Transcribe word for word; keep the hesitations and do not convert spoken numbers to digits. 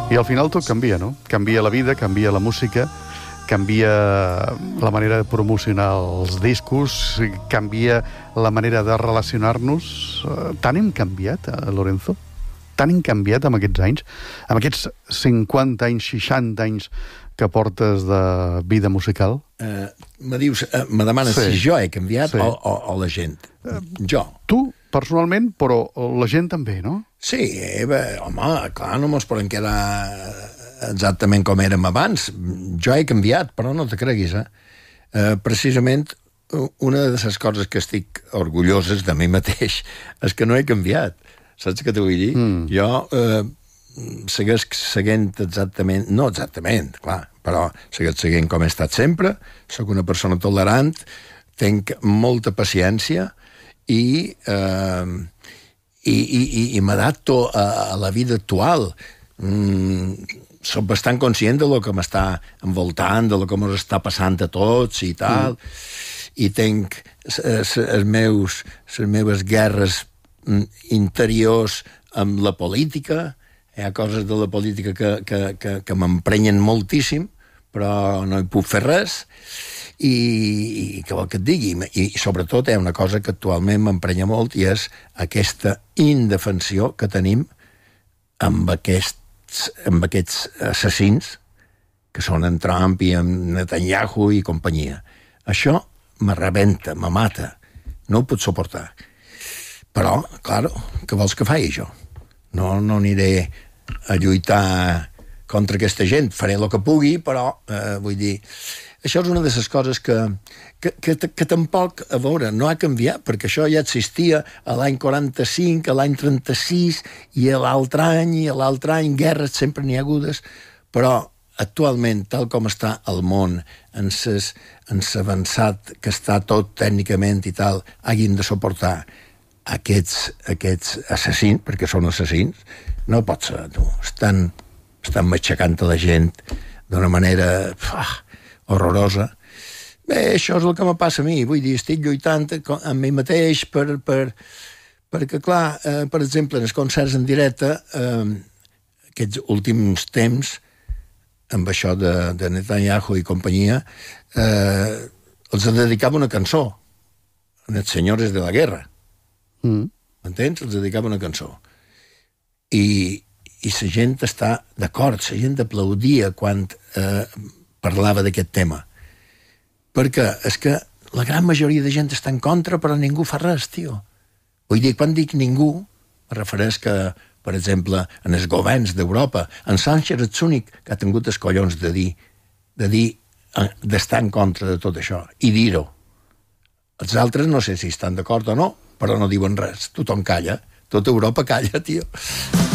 I al final tot canvia, no? Canvia la vida, canvia la música, canvia la manera de promocionar els discos, canvia la manera de relacionar-nos. Tant hem canviat, Lorenzo? Tant hem canviat amb aquests anys? Amb aquests cinquanta anys, seixanta anys que portes de vida musical? Uh, me dius, uh, me demanes sí. si jo he canviat sí. o, o, o la gent. Uh, jo. Tu, personalment, però la gent també, no? Sí, eh, bé, home, clar, no mos podem quedar exactament com érem abans. Jo he canviat, però no te creguis, eh? Uh, precisament, una de les coses que estic orgulloses de mi mateix és que no he canviat. Saps què t'ho vull dir? Mm. Jo... Uh, segueix seguint exactament, no exactament, clar, però segueix seguint com he estat sempre, sóc una persona tolerant, tenc molta paciència i, eh, i, i, i, i m'adapto a, a la vida actual. Mm, soc bastant conscient de lo que m'està envoltant, de lo que m'està passant a tots i tal, mm. i tenc les meus, les meves guerres interiors amb la política. Hi ha coses de la política que, que, que, que m'emprenyen moltíssim, però no hi puc fer res, i, i què vol que et digui? I, i sobretot hi ha una cosa que actualment m'emprenya molt, i és aquesta indefensió que tenim amb aquests, amb aquests assassins, que són en Trump i en Netanyahu i companyia. Això me rebenta, me mata, no ho puc suportar. Però, clar, què vols que faci jo? No, no aniré a lluitar contra aquesta gent. Faré el que pugui, però, eh, vull dir, això és una de les coses que, que, que, que tampoc, a veure, no ha canviat, perquè això ja existia a l'any quaranta-cinc, a l'any trenta-sis, i a l'altre any, i a l'altre any, guerres sempre n'hi ha hagudes, però actualment, tal com està el món, en l'avançat que està tot tècnicament i tal, hagin de suportar aquests, aquests assassins, perquè són assassins, no pot ser, tu. Estan, estan matxacant a la gent d'una manera ah, horrorosa. Bé, això és el que me passa a mi. Vull dir, estic lluitant amb mi mateix per, per, perquè, clar, eh, per exemple, en els concerts en directe, eh, aquests últims temps, amb això de, de Netanyahu i companyia, eh, els dedicava una cançó, els senyores de la guerra. Mm. M'entens? Els dedicava una cançó. I, i la gent està d'acord, la gent aplaudia quan eh, parlava d'aquest tema. Perquè és que la gran majoria de gent està en contra, però ningú fa res, tio. Vull dir, quan dic ningú, me refereix que, per exemple, en els governs d'Europa, en Sánchez és l'únic que ha tingut els collons de dir, de dir, d'estar en contra de tot això, i dir-ho. Els altres no sé si estan d'acord o no, però no diuen res. Tothom calla. Tota Europa calla, tio.